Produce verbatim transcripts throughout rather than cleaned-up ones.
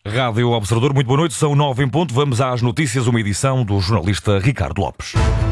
Rádio Observador, muito boa noite, são nove em ponto. Vamos às notícias, uma edição do jornalista Ricardo Lopes.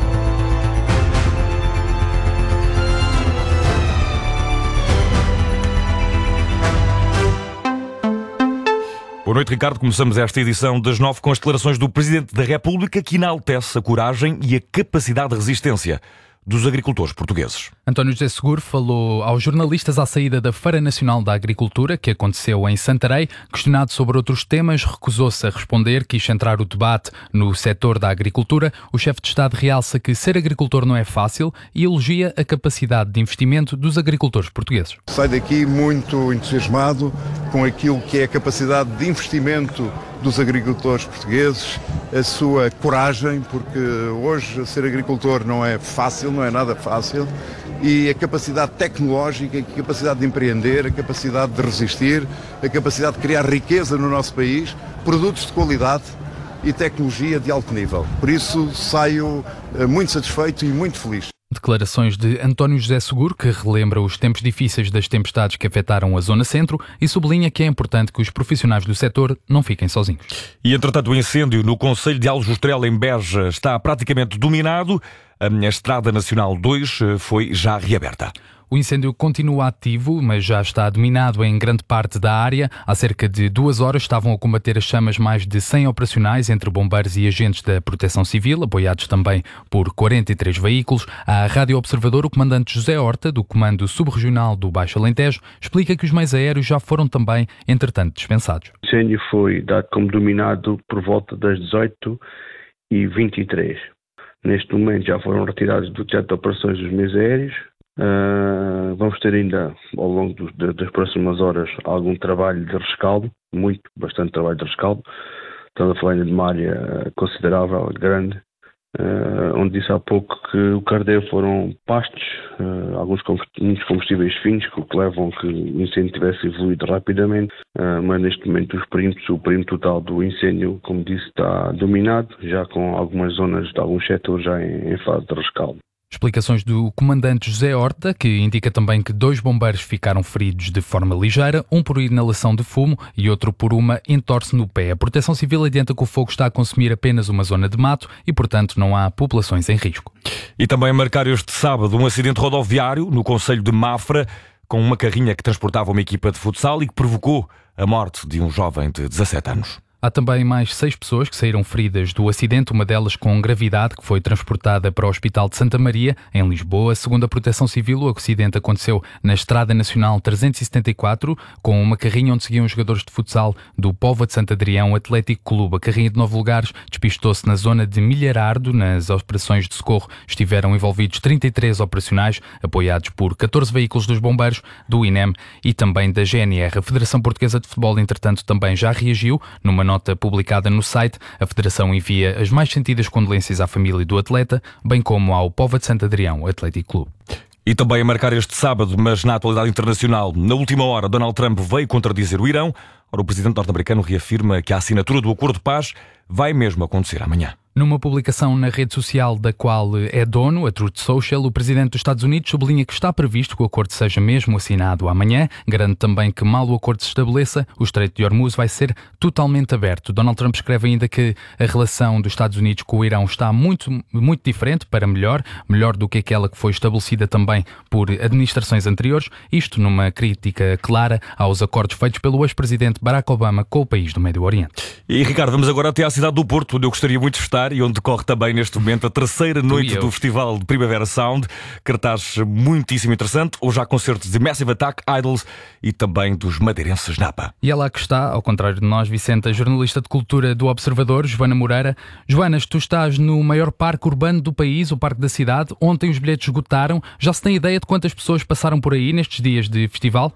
Boa noite, Ricardo. Começamos esta edição das nove com as declarações do Presidente da República, que enaltece a coragem e a capacidade de resistência dos agricultores portugueses. António José Seguro falou aos jornalistas à saída da Feira Nacional da Agricultura, que aconteceu em Santarém. Questionado sobre outros temas, recusou-se a responder, quis centrar o debate no setor da agricultura. O chefe de Estado realça que ser agricultor não é fácil e elogia a capacidade de investimento dos agricultores portugueses. Sai daqui muito entusiasmado com aquilo que é a capacidade de investimento dos agricultores portugueses, a sua coragem, porque hoje ser agricultor não é fácil, não é nada fácil, e a capacidade tecnológica, a capacidade de empreender, a capacidade de resistir, a capacidade de criar riqueza no nosso país, produtos de qualidade e tecnologia de alto nível. Por isso saio muito satisfeito e muito feliz. Declarações de António José Seguro, que relembra os tempos difíceis das tempestades que afetaram a Zona Centro e sublinha que é importante que os profissionais do setor não fiquem sozinhos. E, entretanto, o incêndio no concelho de Aljustrel, em Beja, está praticamente dominado. A Estrada Nacional dois foi já reaberta. O incêndio continua ativo, mas já está dominado em grande parte da área. Há cerca de duas horas estavam a combater as chamas mais de cem operacionais entre bombeiros e agentes da Proteção Civil, apoiados também por quarenta e três veículos. À Rádio Observador, o comandante José Horta, do Comando Subregional do Baixo Alentejo, explica que os meios aéreos já foram também, entretanto, dispensados. O incêndio foi dado como dominado por volta das dezoito e vinte e três. Neste momento já foram retirados do teatro de operações dos meios aéreos. Uh, vamos ter ainda, ao longo dos, das próximas horas, algum trabalho de rescaldo, muito, bastante trabalho de rescaldo. Estamos a falar ainda de uma área considerável, grande, uh, onde disse há pouco que o que ardeu foram pastos, uh, alguns combustíveis, combustíveis finos, que levam que o incêndio tivesse evoluído rapidamente, uh, mas neste momento os perímetros, o perímetro total do incêndio, como disse, está dominado, já com algumas zonas de alguns setores já em, em fase de rescaldo. Explicações do comandante José Horta, que indica também que dois bombeiros ficaram feridos de forma ligeira, um por inalação de fumo e outro por uma entorse no pé. A Proteção Civil adianta que o fogo está a consumir apenas uma zona de mato e, portanto, não há populações em risco. E também a marcar este sábado um acidente rodoviário no concelho de Mafra, com uma carrinha que transportava uma equipa de futsal e que provocou a morte de um jovem de dezassete anos. Há também mais seis pessoas que saíram feridas do acidente, uma delas com gravidade, que foi transportada para o Hospital de Santa Maria, em Lisboa. Segundo a Proteção Civil, o acidente aconteceu na Estrada Nacional trezentos e setenta e quatro, com uma carrinha onde seguiam jogadores de futsal do Póvoa de Santo Adrião Atlético Clube. A carrinha de nove lugares despistou-se na zona de Milharardo. Nas operações de socorro estiveram envolvidos trinta e três operacionais, apoiados por catorze veículos dos bombeiros, do I N E M e também da G N R. A Federação Portuguesa de Futebol, entretanto, também já reagiu. Numa nota publicada no site, a Federação envia as mais sentidas condolências à família do atleta, bem como ao Póvoa de Santo Adrião Atlético Clube. E também a marcar este sábado, mas na atualidade internacional, na última hora, Donald Trump veio contradizer o Irão. Ora, o presidente norte-americano reafirma que a assinatura do acordo de paz vai mesmo acontecer amanhã. Numa publicação na rede social da qual é dono, a Truth Social, o presidente dos Estados Unidos sublinha que está previsto que o acordo seja mesmo assinado amanhã. Garante também que, mal o acordo se estabeleça, o Estreito de Hormuz vai ser totalmente aberto. Donald Trump escreve ainda que a relação dos Estados Unidos com o Irão está muito, muito diferente para melhor, melhor do que aquela que foi estabelecida também por administrações anteriores, isto numa crítica clara aos acordos feitos pelo ex-presidente Barack Obama com o país do Médio Oriente. E, Ricardo, vamos agora até à cidade do Porto, onde eu gostaria muito de estar e onde decorre também neste momento a terceira noite do Festival de Primavera Sound. Cartaz muitíssimo interessante. Hoje há concertos de Massive Attack, Idols e também dos madeirenses Napa. E é lá que está, ao contrário de nós, Vicente, a jornalista de cultura do Observador, Joana Moreira. Joanas, tu estás no maior parque urbano do país, o Parque da Cidade. Ontem os bilhetes esgotaram. Já se tem ideia de quantas pessoas passaram por aí nestes dias de festival?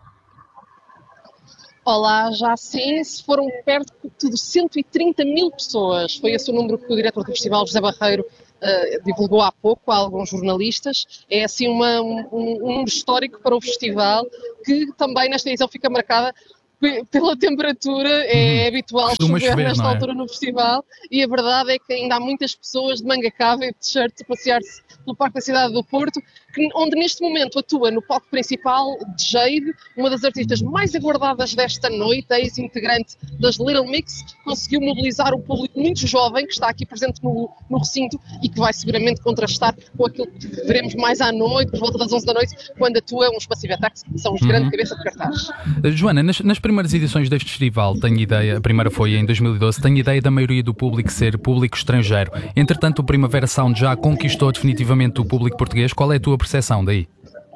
Olá, já sim, se foram perto de cento e trinta mil pessoas. Foi esse o número que o diretor do festival, José Barreiro, uh, divulgou há pouco a alguns jornalistas. É assim uma, um, um número histórico para o festival, que também nesta edição fica marcada pela temperatura. É hum, habitual chover, chover nesta é? altura no festival, e a verdade é que ainda há muitas pessoas de manga cava e de t-shirt a passear-se pelo Parque da Cidade do Porto, que, onde neste momento atua no palco principal Jade, uma das artistas mais aguardadas desta noite, a ex-integrante das Little Mix, conseguiu mobilizar um público muito jovem que está aqui presente no, no recinto e que vai seguramente contrastar com aquilo que veremos mais à noite, por volta das onze da noite, quando atua uns Massive Attack, que são os de grande uhum. cabeça de cartaz. Joana, nas, nas primeiras edições deste festival, tenho ideia, a primeira foi em dois mil e doze, tenho ideia da maioria do público ser público estrangeiro. Entretanto, o Primavera Sound já conquistou definitivamente o público português. Qual é a tua percepção daí?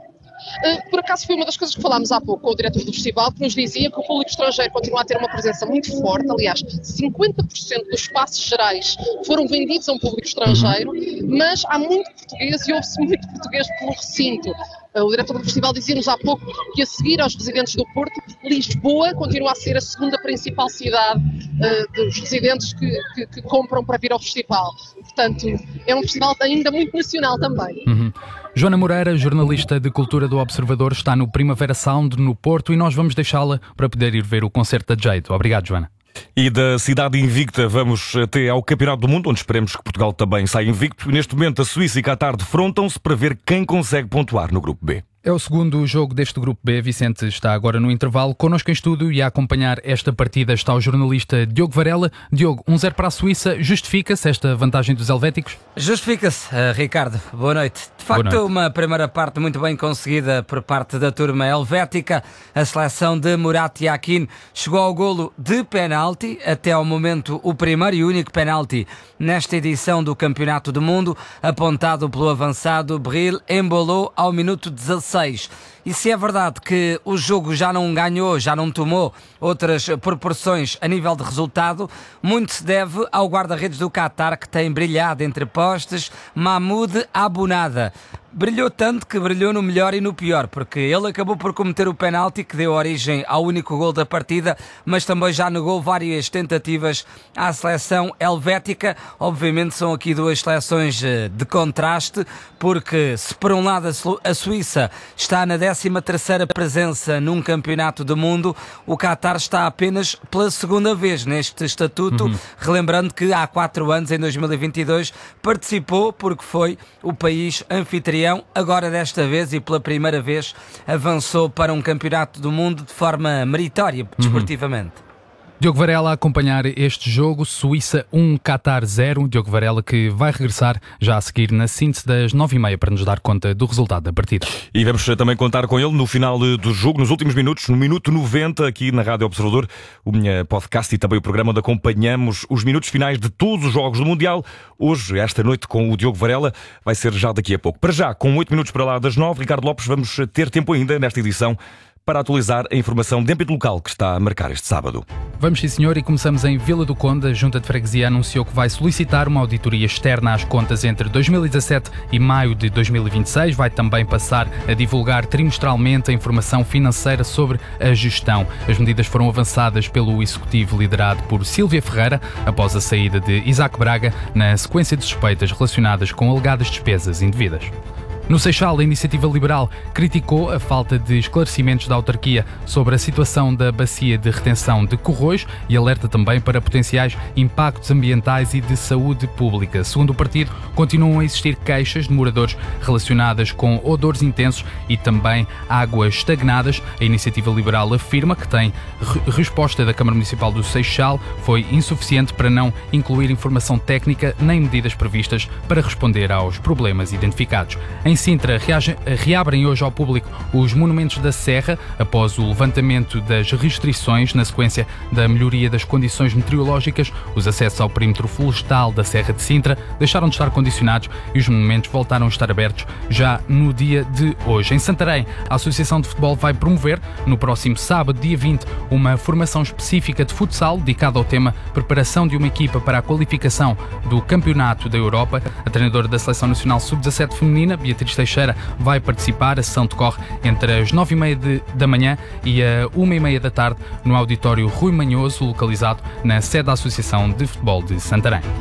Por acaso foi uma das coisas que falámos há pouco com o diretor do festival, que nos dizia que o público estrangeiro continua a ter uma presença muito forte. Aliás, cinquenta por cento dos espaços gerais foram vendidos a um público estrangeiro, mas há muito português e ouve-se muito português pelo recinto. O diretor do festival dizia-nos há pouco que, a seguir aos residentes do Porto, Lisboa continua a ser a segunda principal cidade uh, dos residentes que, que, que compram para vir ao festival. Portanto, é um festival ainda muito nacional também. Uhum. Joana Moreira, jornalista de cultura do Observador, está no Primavera Sound no Porto e nós vamos deixá-la para poder ir ver o concerto da Jade. Obrigado, Joana. E da cidade invicta vamos até ao Campeonato do Mundo, onde esperemos que Portugal também saia invicto. E neste momento a Suíça e Qatar defrontam-se para ver quem consegue pontuar no Grupo B. É o segundo jogo deste Grupo B. Vicente está agora no intervalo. Connosco em estúdio e a acompanhar esta partida está o jornalista Diogo Varela. Diogo, um zero para a Suíça. Justifica-se esta vantagem dos helvéticos? Justifica-se, uh, Ricardo. Boa noite. De facto, uma primeira parte muito bem conseguida por parte da turma helvética. A seleção de Murat Yakin chegou ao golo de penalti. Até ao momento, o primeiro e único penalti nesta edição do Campeonato do Mundo, apontado pelo avançado Bril Embolo ao minuto dezasseis. E se é verdade que o jogo já não ganhou, já não tomou outras proporções a nível de resultado, muito se deve ao guarda-redes do Qatar, que tem brilhado entre postes, Mahmoud Abunada. Brilhou tanto que brilhou no melhor e no pior, porque ele acabou por cometer o penalti que deu origem ao único gol da partida, mas também já negou várias tentativas à seleção helvética. Obviamente são aqui duas seleções de contraste, porque se por um lado a Suíça está na décima terceira presença num campeonato do mundo, o Qatar está apenas pela segunda vez neste estatuto, uhum. relembrando que há quatro anos, em dois mil e vinte e dois, participou porque foi o país anfitrião. Agora desta vez e pela primeira vez avançou para um campeonato do mundo de forma meritória, desportivamente. Uhum. Diogo Varela a acompanhar este jogo, Suíça um, Qatar zero. Diogo Varela que vai regressar já a seguir na síntese das nove e meia para nos dar conta do resultado da partida. E vamos também contar com ele no final do jogo, nos últimos minutos, no minuto noventa, aqui na Rádio Observador, o minha podcast e também o programa onde acompanhamos os minutos finais de todos os jogos do Mundial. Hoje, esta noite, com o Diogo Varela, vai ser já daqui a pouco. Para já, com oito minutos para lá das nove, Ricardo Lopes, vamos ter tempo ainda nesta edição para atualizar a informação de âmbito local que está a marcar este sábado. Vamos sim, senhor, e começamos em Vila do Conde. A Junta de Freguesia anunciou que vai solicitar uma auditoria externa às contas entre dois mil e dezassete e maio de dois mil e vinte e seis. Vai também passar a divulgar trimestralmente a informação financeira sobre a gestão. As medidas foram avançadas pelo Executivo liderado por Sílvia Ferreira após a saída de Isaac Braga na sequência de suspeitas relacionadas com alegadas despesas indevidas. No Seixal, a Iniciativa Liberal criticou a falta de esclarecimentos da autarquia sobre a situação da bacia de retenção de Corroios e alerta também para potenciais impactos ambientais e de saúde pública. Segundo o partido, continuam a existir queixas de moradores relacionadas com odores intensos e também águas estagnadas. A Iniciativa Liberal afirma que tem re- resposta da Câmara Municipal do Seixal foi insuficiente para não incluir informação técnica nem medidas previstas para responder aos problemas identificados. Em Sintra, reage, reabrem hoje ao público os monumentos da Serra após o levantamento das restrições na sequência da melhoria das condições meteorológicas. Os acessos ao perímetro florestal da Serra de Sintra deixaram de estar condicionados e os monumentos voltaram a estar abertos já no dia de hoje. Em Santarém, a Associação de Futebol vai promover no próximo sábado, dia vinte, uma formação específica de futsal dedicada ao tema preparação de uma equipa para a qualificação do Campeonato da Europa. A treinadora da Seleção Nacional sub dezassete feminina, Beatriz Teixeira, vai participar. A sessão decorre entre as nove e meia de, da manhã e a uma e meia da tarde no auditório Rui Manhoso, localizado na sede da Associação de Futebol de Santarém.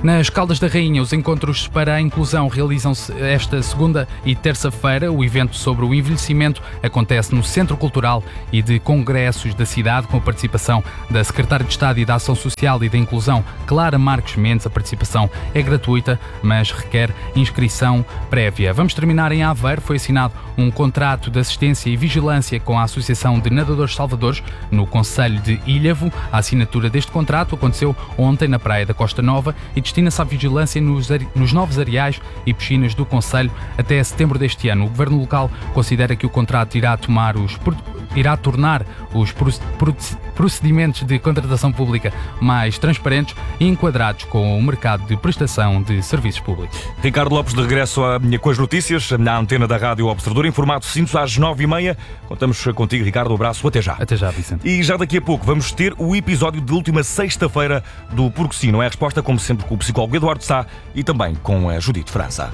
Nas Caldas da Rainha, os encontros para a inclusão realizam-se esta segunda e terça-feira. O evento sobre o envelhecimento acontece no Centro Cultural e de Congressos da cidade, com a participação da Secretária de Estado e da Ação Social e da Inclusão, Clara Marques Mendes. A participação é gratuita, mas requer inscrição prévia. Vamos terminar em Aveiro. Foi assinado um contrato de assistência e vigilância com a Associação de Nadadores Salvadores, no concelho de Ilhavo. A assinatura deste contrato aconteceu ontem na Praia da Costa Nova e destina-se à vigilância nos, nos novos areais e piscinas do concelho até setembro deste ano. O governo local considera que o contrato irá tomar os irá tornar os procedimentos de contratação pública mais transparentes e enquadrados com o mercado de prestação de serviços públicos. Ricardo Lopes de regresso a, com as notícias na antena da Rádio Observador, em formato cinco às nove e meia. Contamos contigo, Ricardo. Um abraço. Até já. Até já, Vicente. E já daqui a pouco vamos ter o episódio de última sexta-feira do Porque Sim, não é a resposta, como sempre, com o psicólogo Eduardo Sá e também com a Judite França.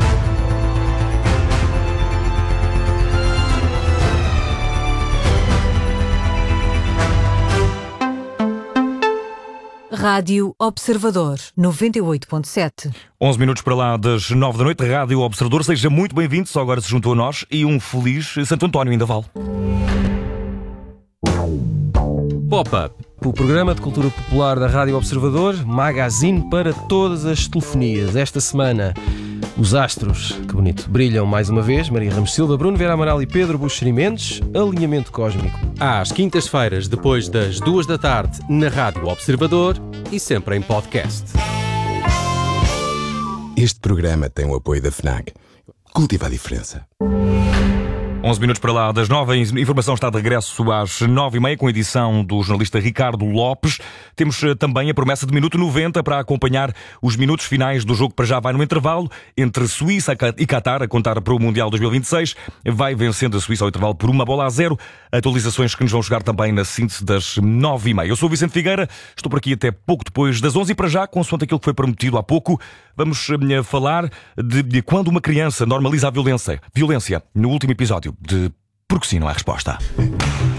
Rádio Observador, noventa e oito ponto sete. onze minutos para lá das nove da noite, Rádio Observador. Seja muito bem-vindo, só agora se juntou a nós, e um feliz Santo António ainda vale. Pop-Up, o programa de cultura popular da Rádio Observador, magazine para todas as telefonias. Esta semana, os astros, que bonito, brilham mais uma vez. Maria Ramos Silva, Bruno Vera Amaral e Pedro Buxeri Mendes. Alinhamento cósmico. Às quintas-feiras, depois das duas da tarde, na Rádio Observador e sempre em podcast. Este programa tem o apoio da FNAC. Cultiva a diferença. onze minutos para lá das nove, a informação está de regresso às nove e meia com a edição do jornalista Ricardo Lopes. Temos também a promessa de minuto noventa para acompanhar os minutos finais do jogo que para já vai no intervalo entre Suíça e Qatar, a contar para o Mundial dois mil e vinte e seis. Vai vencendo a Suíça ao intervalo por uma bola a zero. Atualizações que nos vão chegar também na síntese das nove e meia. Eu sou o Vicente Figueira, estou por aqui até pouco depois das onze e para já, consoante aquilo que foi prometido há pouco, vamos falar de, de quando uma criança normaliza a violência. Violência, no último episódio de Porque Sim, não é a resposta.